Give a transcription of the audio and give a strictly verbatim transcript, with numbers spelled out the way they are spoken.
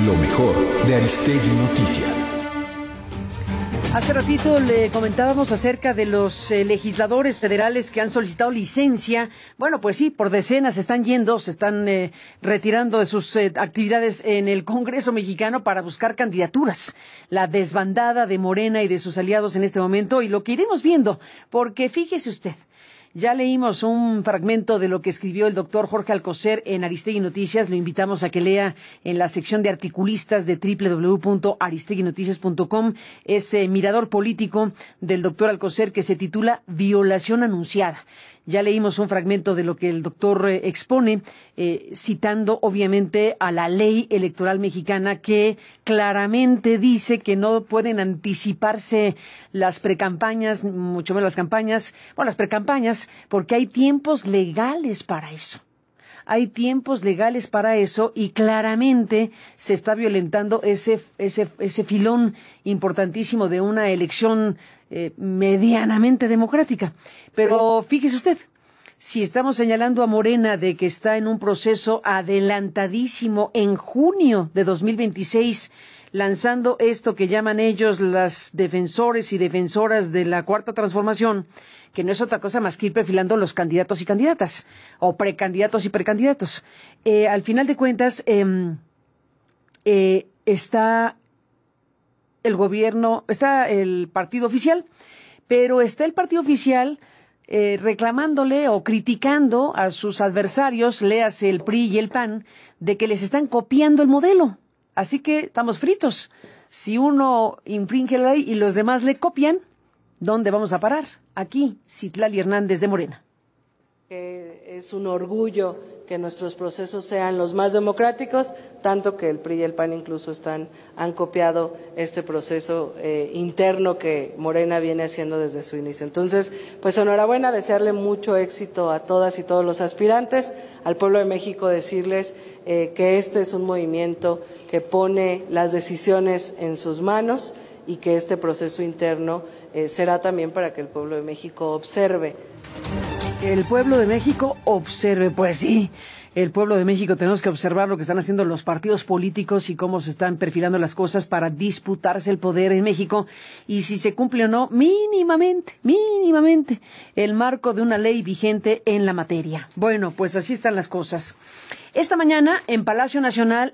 Lo mejor de Aristegui Noticias. Hace ratito le comentábamos acerca de los eh, legisladores federales que han solicitado licencia. Bueno, pues sí, por decenas se están yendo, se están eh, retirando de sus eh, actividades en el Congreso mexicano para buscar candidaturas. La desbandada de Morena y de sus aliados en este momento, y lo que iremos viendo, porque fíjese usted, ya leímos un fragmento de lo que escribió el doctor Jorge Alcocer en Aristegui Noticias. Lo invitamos a que lea en la sección de articulistas de doble u doble u doble u punto aristegui noticias punto com ese mirador político del doctor Alcocer que se titula Violación anunciada. Ya leímos un fragmento de lo que el doctor eh, expone, eh, citando obviamente a la ley electoral mexicana que claramente dice que no pueden anticiparse las precampañas, mucho menos las campañas, bueno, las precampañas, porque hay tiempos legales para eso. Hay tiempos legales para eso y claramente se está violentando ese ese ese filón importantísimo de una elección eh, medianamente democrática. Pero fíjese usted, si estamos señalando a Morena de que está en un proceso adelantadísimo en junio de dos mil veintiséis, lanzando esto que llaman ellos las defensores y defensoras de la Cuarta Transformación, que no es otra cosa más que ir perfilando los candidatos y candidatas, o precandidatos y precandidatos. Eh, al final de cuentas, eh, eh, está el gobierno, está el partido oficial, pero está el partido oficial eh, reclamándole o criticando a sus adversarios, léase el P R I y el P A N, de que les están copiando el modelo. Así que estamos fritos. Si uno infringe la ley y los demás le copian, ¿dónde vamos a parar? Aquí, Citlali Hernández de Morena. Es un orgullo que nuestros procesos sean los más democráticos, tanto que el P R I y el P A N incluso están, han copiado este proceso eh, interno que Morena viene haciendo desde su inicio. Entonces, pues enhorabuena, desearle mucho éxito a todas y todos los aspirantes, al pueblo de México decirles eh, que este es un movimiento que pone las decisiones en sus manos y que este proceso interno eh, será también para que el pueblo de México observe. El pueblo de México observe, pues sí, el pueblo de México tenemos que observar lo que están haciendo los partidos políticos y cómo se están perfilando las cosas para disputarse el poder en México y si se cumple o no mínimamente, mínimamente el marco de una ley vigente en la materia. Bueno, pues así están las cosas. Esta mañana en Palacio Nacional